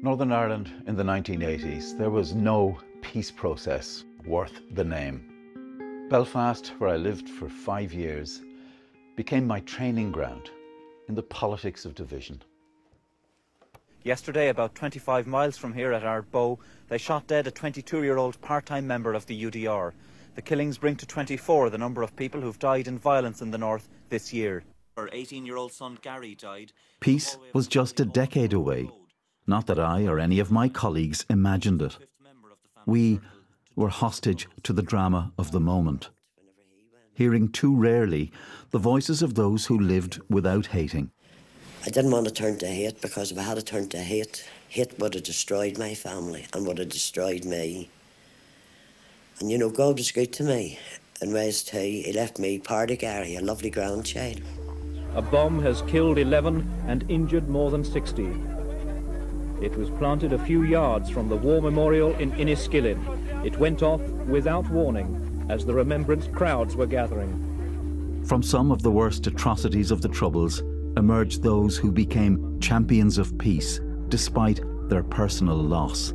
Northern Ireland in the 1980s, there was no peace process worth the name. Belfast, where I lived for 5 years, became my training ground in the politics of division. Yesterday, about 25 miles from here at Ardbow, they shot dead a 22-year-old part-time member of the UDR. The killings bring to 24 the number of people who've died in violence in the north this year. Her 18-year-old son Gary died. Peace was just a decade away. Not that I or any of my colleagues imagined it. We were hostage to the drama of the moment, hearing too rarely the voices of those who lived without hating. I didn't want to turn to hate, because if I had to turn to hate, hate would have destroyed my family and would have destroyed me. And you know, God was good to me in ways too. He left me part of Gary, a lovely grandchild. A bomb has killed 11 and injured more than 60. It was planted a few yards from the War Memorial in Inniskillin. It went off without warning as the remembrance crowds were gathering. From some of the worst atrocities of the Troubles emerged those who became champions of peace despite their personal loss.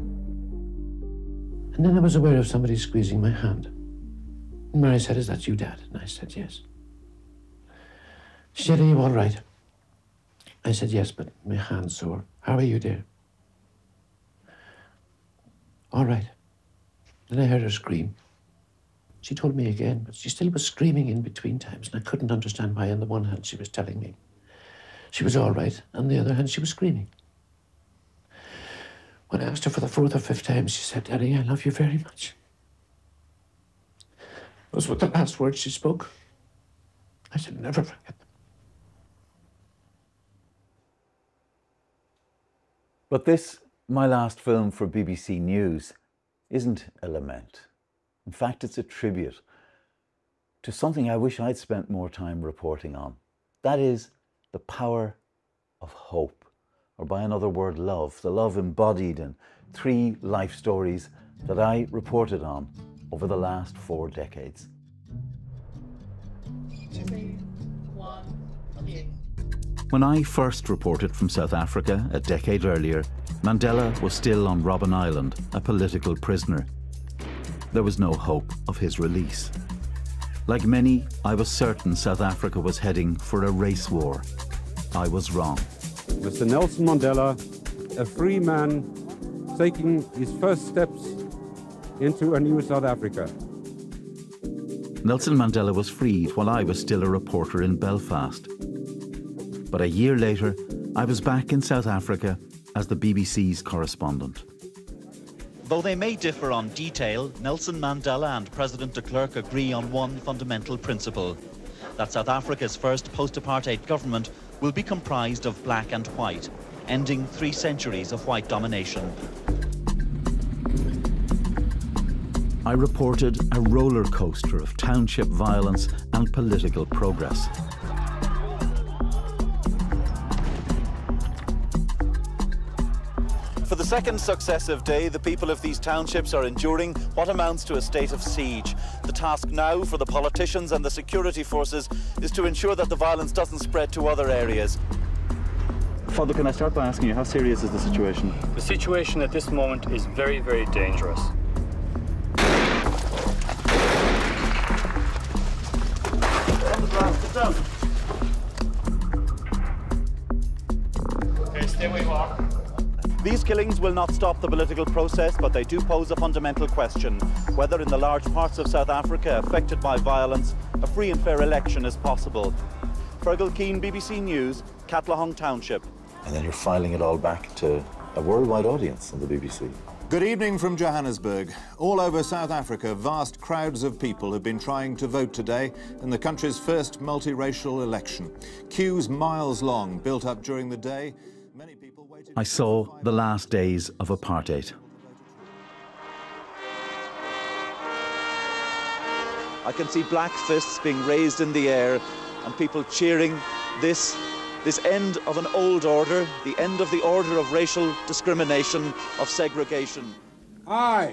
And then I was aware of somebody squeezing my hand. And Mary said, "Is that you, Dad?" And I said, "Yes." She said, "Are you all right?" I said, "Yes, but my hand's sore. How are you, dear?" "All right." Then I heard her scream. She told me again, but she still was screaming in between times, and I couldn't understand why. On the one hand, she was telling me she was all right. On the other hand, she was screaming. When I asked her for the 4th or 5th time, she said, "Daddy, I love you very much." Those were the last words she spoke. I should never forget them. But this, my last film for BBC News, isn't a lament. In fact, it's a tribute to something I wish I'd spent more time reporting on. That is the power of hope, or by another word, love. The love embodied in 3 life stories that I reported on over the last 4 decades. 2, 1, okay. When I first reported from South Africa a decade earlier, Mandela was still on Robben Island, a political prisoner. There was no hope of his release. Like many, I was certain South Africa was heading for a race war. I was wrong. Mr. Nelson Mandela, a free man, taking his first steps into a new South Africa. Nelson Mandela was freed while I was still a reporter in Belfast. But a year later, I was back in South Africa as the BBC's correspondent. Though they may differ on detail, Nelson Mandela and President de Klerk agree on one fundamental principle: that South Africa's first post-apartheid government will be comprised of black and white, ending 3 centuries of white domination. I reported a roller coaster of township violence and political progress. For the second successive day, the people of these townships are enduring what amounts to a state of siege. The task now for the politicians and the security forces is to ensure that the violence doesn't spread to other areas. Father, can I start by asking you, how serious is the situation? The situation at this moment is very, very dangerous. Okay, stay where you are. These killings will not stop the political process, but they do pose a fundamental question: whether in the large parts of South Africa affected by violence, a free and fair election is possible. Fergal Keane, BBC News, Catlahong Township. And then you're filing it all back to a worldwide audience on the BBC. Good evening from Johannesburg. All over South Africa, vast crowds of people have been trying to vote today in the country's first multiracial election. Queues miles long built up during the day. Many people waited. I saw the last days of apartheid. I can see black fists being raised in the air and people cheering this end of an old order, the end of the order of racial discrimination, of segregation. I,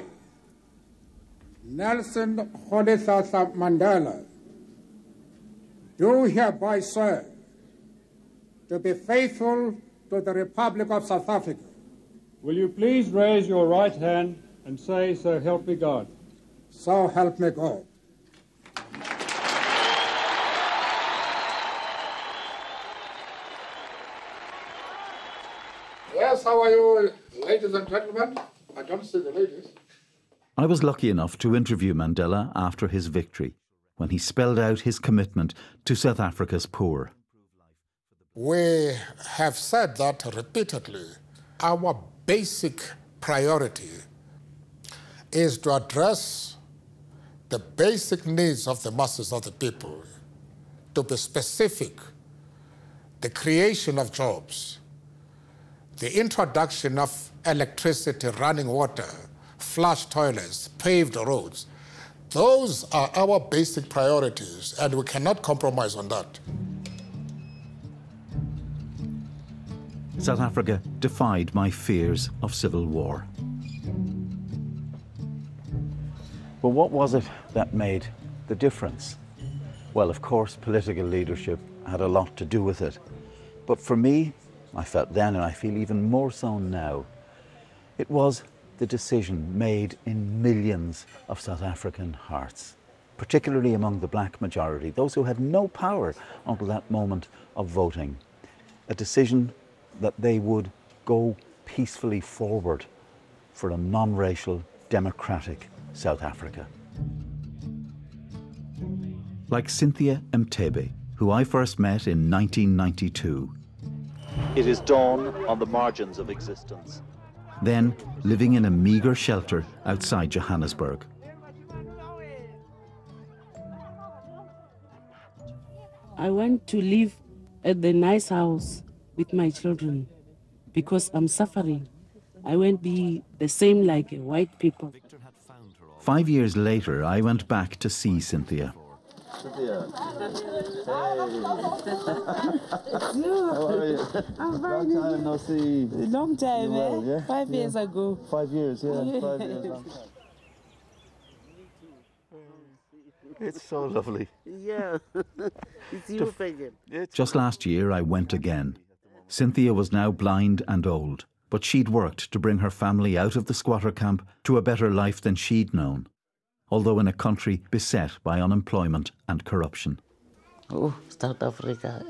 Nelson Rolihlahla Mandela, do hereby swear to be faithful to the Republic of South Africa Will you please raise your right hand and say, "So help me God"? So help me God. Yes, how are you, ladies and gentlemen? I don't see the ladies. I was lucky enough to interview Mandela after his victory, when he spelled out his commitment to South Africa's poor. We have said that repeatedly. Our basic priority is to address the basic needs of the masses of the people, to be specific, the creation of jobs, the introduction of electricity, running water, flush toilets, paved roads. Those are our basic priorities, and we cannot compromise on that. South Africa defied my fears of civil war. But what was it that made the difference? Well, of course, political leadership had a lot to do with it. But for me, I felt then, and I feel even more so now, it was the decision made in millions of South African hearts, particularly among the black majority, those who had no power until that moment of voting. A decision that they would go peacefully forward for a non-racial, democratic South Africa. Like Cynthia Mthebe, who I first met in 1992. It is dawn on the margins of existence. Then living in a meagre shelter outside Johannesburg. I want to live at the nice house with my children because I'm suffering. I won't be the same like white people. 5 years later, I went back to see Cynthia. Cynthia. Hey. How are you? I'm fine. Long time no see. Long time, well, yeah? 5 years ago. 5 years, yeah. 5 years, long time. It's so lovely. Yeah, it's you, Fagan. Just last year, I went again. Cynthia was now blind and old, but she'd worked to bring her family out of the squatter camp to a better life than she'd known, although in a country beset by unemployment and corruption. Oh, South Africa.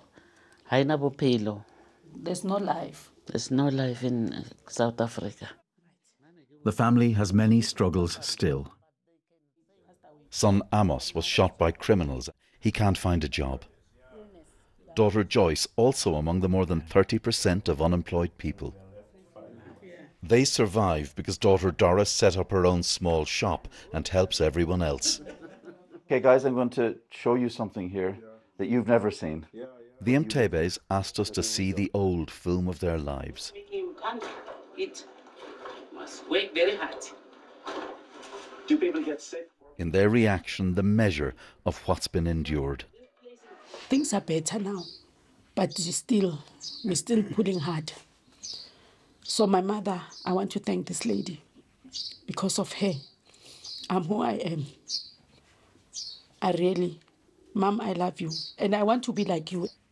There's no life. There's no life in South Africa. The family has many struggles still. Son Amos was shot by criminals. He can't find a job. Daughter Joyce also among the more than 30% of unemployed people. They survive because daughter Doris set up her own small shop and helps everyone else. Okay, guys, I'm going to show you something here that you've never seen. The Mthebes asked us to see the old film of their lives. You can't eat. You must work very hard. Do people get sick? In their reaction, the measure of what's been endured. Things are better now, but we're still pulling hard. So my mother, I want to thank this lady. Because of her, I'm who I am. Mom, I love you. And I want to be like you.